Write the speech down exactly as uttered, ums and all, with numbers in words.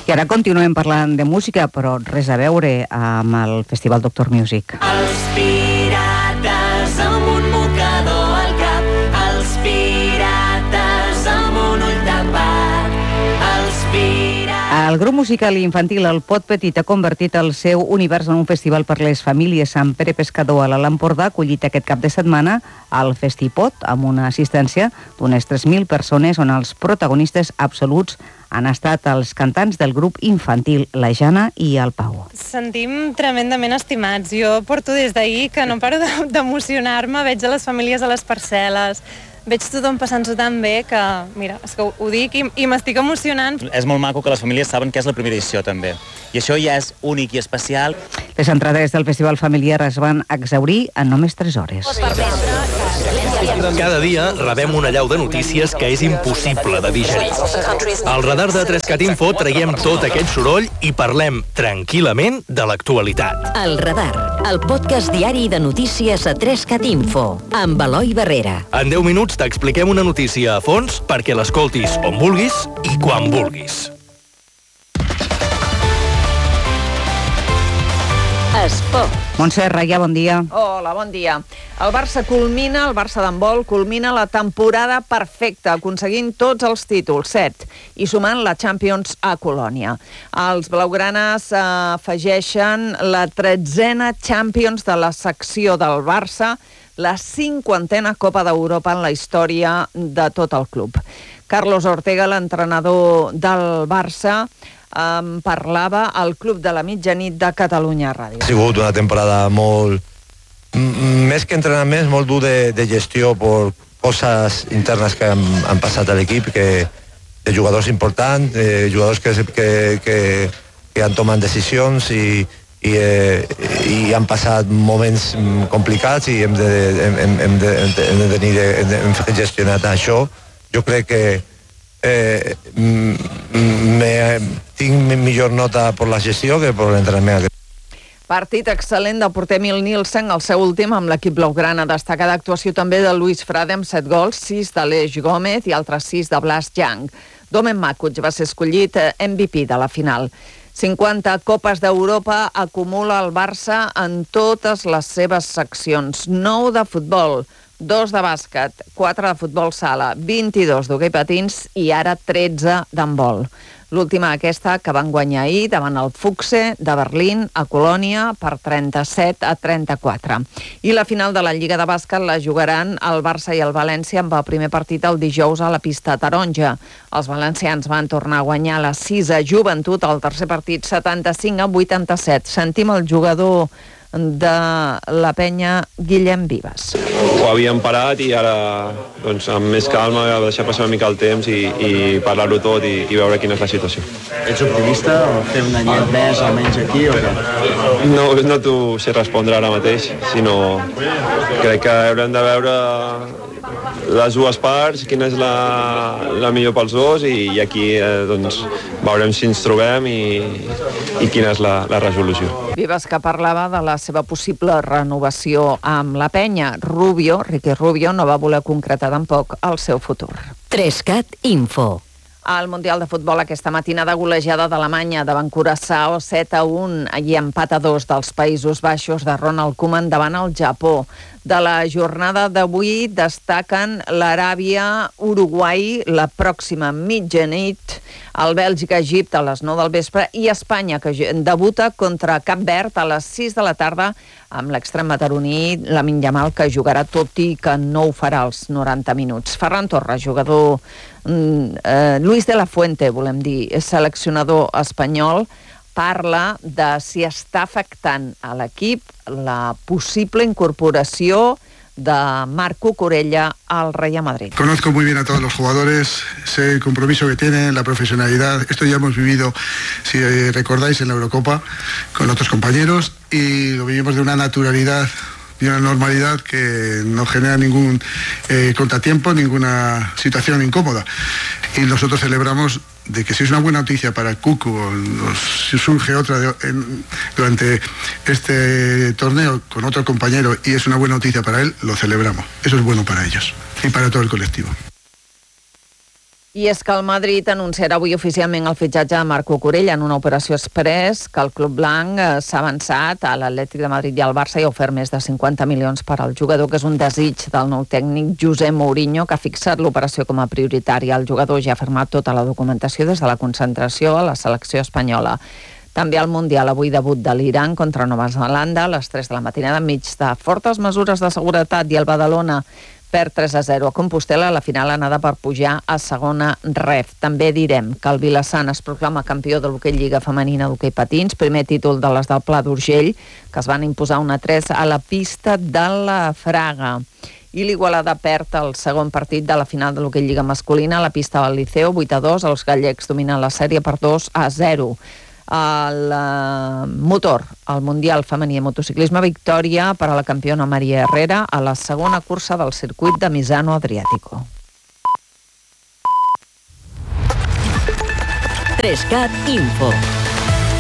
I ara continuem parlant de música, però res a veure amb el Festival Doctor Music. Els pirates amb un mocador al cap, els pirates amb un ull tapat, els pirates... El grup musical infantil El Pot Petit ha convertit el seu univers en un festival per les famílies. Sant Pere Pescador a l'Alt Empordà ha acollit aquest cap de setmana al Festipot amb una assistència d'unes tres mil persones on els protagonistes absoluts han estat els cantants del grup infantil, la Jana i el Pau. Sentim tremendament estimats. Jo porto des d'ahir que no paro d'emocionar-me, veig a les famílies a les parcel·les, veig tothom passant-s'ho tan bé que, mira, és que ho, ho dic i, i m'estic emocionant. És molt maco que les famílies saben que és la primera edició, també. I això ja és únic i especial. Les entrades del Festival Familiar es van exhaurir en només tres hores. Cada dia rebem una allau de notícies que és impossible de digerir. Al radar de tres cat Info traiem tot aquest soroll i parlem tranquil·lament de l'actualitat. El Radar, el podcast diari de notícies a tres cat Info, amb Eloi Barrera. En deu minuts t'expliquem una notícia a fons perquè l'escoltis on vulguis i quan vulguis. Esport. Montse Raia, bon dia. Hola, bon dia. El Barça culmina, el Barça d'handbol culmina la temporada perfecta, aconseguint tots els títols, set, i sumant la Champions a Colònia. Els blaugranes eh, afegeixen la tretzena Champions de la secció del Barça, la cinquantena Copa d'Europa en la història de tot el club. Carlos Ortega, l'entrenador del Barça, em parlava al Club de la Mitjanit de Catalunya Ràdio. Ha sigut una temporada molt, més que entrenaments, molt dur de, de gestió per coses internes que han, han passat a l'equip, que de jugadors importants, de jugadors que, que, que, que han tomat decisions i, i, eh, i han passat moments complicats i hem de, hem, hem de, hem de tenir de, hem de gestionar això. Jo crec que Eh, me, tinc millor nota per la gestió que per l'entrenament. Partit excel·lent del porter Emil Nielsen, el seu últim amb l'equip blaugrana. Destacada actuació també de Luis Frade amb set gols, sis d'Aleix Gómez i altres sis de Blas Young. Domen Makuc va ser escollit M V P de la final. cinquanta Copes d'Europa acumula el Barça en totes les seves seccions. nou de futbol, dos de bàsquet, quatre de futbol sala, vint-i-dos d'hoquei patins i ara tretze d'handbol. L'última aquesta que van guanyar ahir davant el Fuchse de Berlín a Colònia per trenta-set a trenta-quatre. I la final de la Lliga de Bàsquet la jugaran el Barça i el València amb el primer partit el dijous a la pista taronja. Els valencians van tornar a guanyar la sisa Joventut al tercer partit setanta-cinc a vuitanta-set. Sentim el jugador de la penya Guillem Vives. Ho havíem parat i ara doncs, amb més calma deixar passar una mica el temps i, i parlar-ho tot i, i veure quina és la situació. Ets optimista o fer un anyet més almenys aquí o què? No, no t'ho sé respondre ara mateix, sinó crec que haurem de veure les dues parts, quina és la, la millor pels dos i, i aquí eh, doncs, veurem si ens trobem i, i quina és la, la resolució. Vives que parlava de la seva possible renovació amb la penya. Rubio, Ricky Rubio, no va voler concretar tampoc el seu futur. tres cat Info. Al Mundial de Futbol aquesta matinada golejada d'Alemanya davant Curaçao set a un i empat a dos dels Països Baixos de Ronald Koeman davant el Japó. De la jornada d'avui destaquen l'Aràbia, Uruguai, la pròxima mitjanit, el Bèlgica-Egipte a les nou del vespre i Espanya, que debuta contra Cap Verd a les sis de la tarda amb l'extrem mataroní Lamine Yamal, que jugarà tot i que no ho farà als noranta minuts. Ferran Torres, jugador eh, Luis de la Fuente, volem dir, és seleccionador espanyol, parla de si està afectant a l'equip la possible incorporació de Marc Cucurella al Real Madrid. Conozco muy bien a todos los jugadores, sé el compromiso que tienen, la profesionalidad. Esto ya hemos vivido, si recordáis, en la Eurocopa con otros compañeros y lo vivimos de una naturalidad y una normalidad que no genera ningún eh, contratiempo, ninguna situación incómoda. Y nosotros celebramos de que si es una buena noticia para Cucu o si surge otra de, en, durante este torneo con otro compañero y es una buena noticia para él, lo celebramos. Eso es bueno para ellos y para todo el colectivo. I és que el Madrid anunciarà avui oficialment el fitxatge de Marco Corella en una operació express que el Club Blanc eh, s'ha avançat a l'Atlètic de Madrid i al Barça i ha ofert més de cinquanta milions per al jugador, que és un desig del nou tècnic José Mourinho, que ha fixat l'operació com a prioritària. El jugador ja ha firmat tota la documentació des de la concentració a la selecció espanyola. També al Mundial, avui debut de l'Iran contra Nova Zelanda a les tres de la matinada, enmig de fortes mesures de seguretat, i el Badalona perd tres a zero a Compostel·la a la final anada per pujar a segona ref. També direm que el Vilassant es proclama campió de l'hoquei Lliga Femenina d'hoquei patins, primer títol de les del Pla d'Urgell, que es van imposar un a tres a la pista de la Fraga. I l'Igualada perd el segon partit de la final de l'hoquei Lliga masculina a la pista del Liceu, vuit a dos, els gallecs dominen la sèrie per dos a zero. El uh, motor, el Mundial femení de motociclisme, victòria per a la campiona Maria Herrera a la segona cursa del circuit de Misano Adriàtico. tres cat Info.